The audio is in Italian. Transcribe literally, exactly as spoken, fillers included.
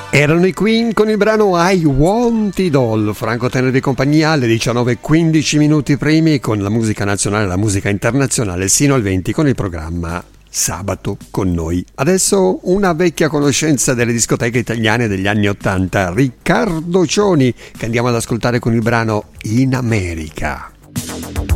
Erano i Queen con il brano I Want It All. Franco Tenevi compagnia alle diciannove e quindici minuti primi con la musica nazionale e la musica internazionale sino al venti con il programma Sabato con noi. Adesso una vecchia conoscenza delle discoteche italiane degli anni ottanta, Riccardo Cioni, che andiamo ad ascoltare con il brano In America.